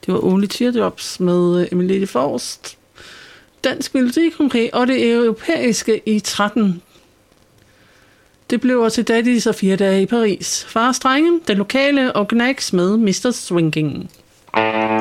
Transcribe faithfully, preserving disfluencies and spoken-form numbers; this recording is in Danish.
Det var Only Teardrops med Emilie Forst. Dansk Melodi Grand Prix og det europæiske i tretten. Det blev også Daddies og fire dage i Paris. Far Strengen, den lokale og Knacks med mister Swinging.